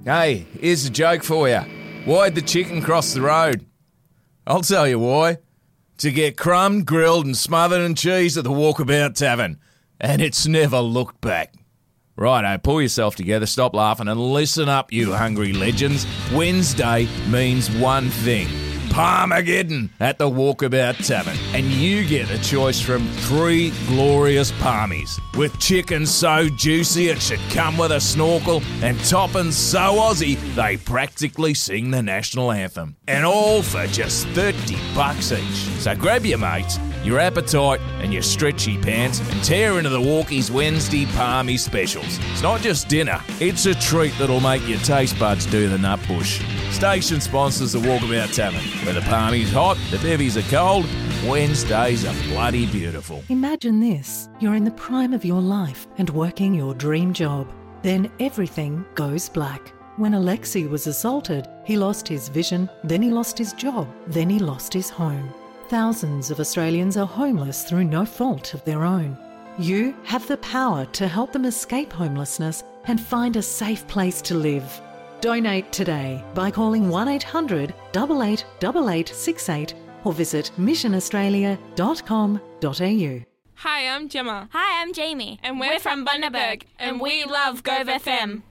Hey, here's a joke for you. Why'd the chicken cross the road? I'll tell you why. To get crumbed, grilled and smothered in cheese at the Walkabout Tavern. And it's never looked back. Righto, pull yourself together, stop laughing and listen up, you hungry legends. Wednesday means one thing. Palmageddon at the Walkabout Tavern. And you get a choice from 3 glorious palmies. With chicken so juicy it should come with a snorkel and toppings so Aussie they practically sing the national anthem. And all for just $30 each. So grab your mates, your appetite and your stretchy pants and tear into the Walkies Wednesday Palmy specials. It's not just dinner, it's a treat that'll make your taste buds do the nut bush. Station sponsors the Walkabout Tavern, where the palmy's hot, the bevies are cold, Wednesdays are bloody beautiful. Imagine this. You're in the prime of your life and working your dream job. Then everything goes black. When Alexei was assaulted, he lost his vision, then he lost his job, then he lost his home. Thousands of Australians are homeless through no fault of their own. You have the power to help them escape homelessness and find a safe place to live. Donate today by calling 1800 88 8868 or visit missionaustralia.com.au. Hi, I'm Gemma. Hi, I'm Jamie. And we're from Bundaberg, and we love Gove FM.